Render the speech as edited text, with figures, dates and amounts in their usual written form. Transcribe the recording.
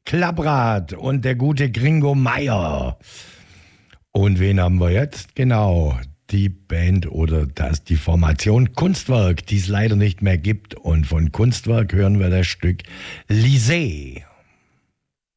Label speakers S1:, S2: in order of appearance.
S1: Klapprad und der gute Gringo Meier. Und wen haben wir jetzt? Genau, die Band oder die Formation Kunstwerk, die es leider nicht mehr gibt. Und von Kunstwerk hören wir das Stück Lisée.